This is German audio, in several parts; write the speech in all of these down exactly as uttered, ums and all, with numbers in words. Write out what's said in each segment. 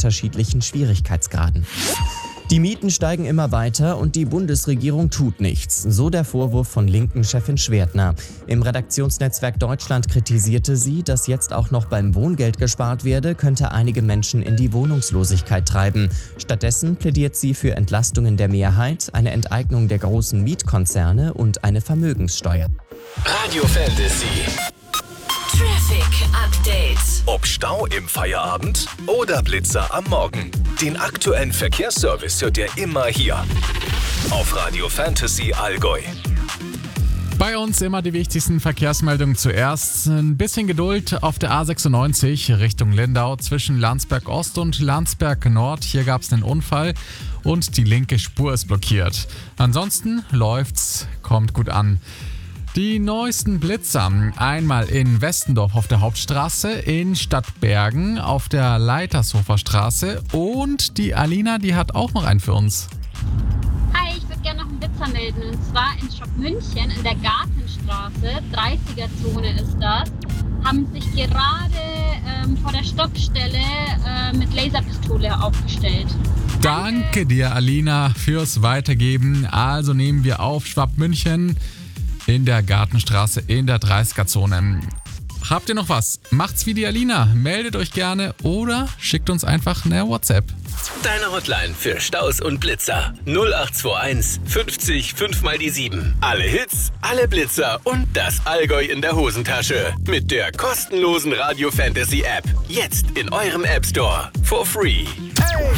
unterschiedlichen Schwierigkeitsgraden. Die Mieten steigen immer weiter und die Bundesregierung tut nichts. So der Vorwurf von Linken-Chefin Schwertner. Im Redaktionsnetzwerk Deutschland kritisierte sie, dass jetzt auch noch beim Wohngeld gespart werde, könnte einige Menschen in die Wohnungslosigkeit treiben. Stattdessen plädiert sie für Entlastungen der Mehrheit, eine Enteignung der großen Mietkonzerne und eine Vermögenssteuer. Radio Fantasy. Traffic Update. Ob Stau im Feierabend oder Blitzer am Morgen. Den aktuellen Verkehrsservice hört ihr immer hier auf Radio Fantasy Allgäu. Bei uns immer die wichtigsten Verkehrsmeldungen zuerst. Ein bisschen Geduld auf der A sechsundneunzig Richtung Lindau zwischen Landsberg Ost und Landsberg Nord. Hier gab es einen Unfall und die linke Spur ist blockiert. Ansonsten läuft's, kommt gut an. Die neuesten Blitzer, einmal in Westendorf auf der Hauptstraße, in Stadtbergen auf der Leitershofer Straße und die Alina, die hat auch noch einen für uns. Hi, ich würde gerne noch einen Blitzer melden und zwar in Schopf-München in der Gartenstraße, dreißiger-Zone ist das, haben sich gerade ähm, vor der Stoppstelle äh, mit Laserpistole aufgestellt. Danke dir, Alina, fürs Weitergeben. Also nehmen wir auf Schwab-München in der Gartenstraße in der dreißiger-Zone. Habt ihr noch was? Macht's wie die Alina. Meldet euch gerne oder schickt uns einfach eine WhatsApp. Deine Hotline für Staus und Blitzer. null acht zwei eins fünfzig fünf mal die sieben. Alle Hits, alle Blitzer und das Allgäu in der Hosentasche. Mit der kostenlosen Radio Fantasy App. Jetzt in eurem App Store. For free. Hey!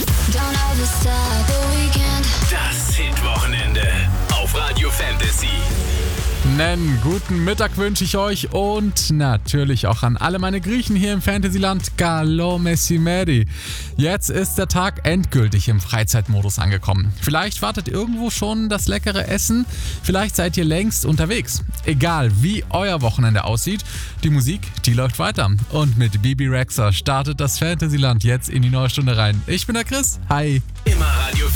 Das Hitwochenende auf Radio Fantasy. Einen guten Mittag wünsche ich euch und natürlich auch an alle meine Griechen hier im Fantasyland. Καλό μεσημέρι. Jetzt ist der Tag endgültig im Freizeitmodus angekommen. Vielleicht wartet irgendwo schon das leckere Essen, vielleicht seid ihr längst unterwegs. Egal wie euer Wochenende aussieht, die Musik, die läuft weiter. Und mit Bibi Rexha startet das Fantasyland jetzt in die neue Stunde rein. Ich bin der Chris. Hi. Immer Radio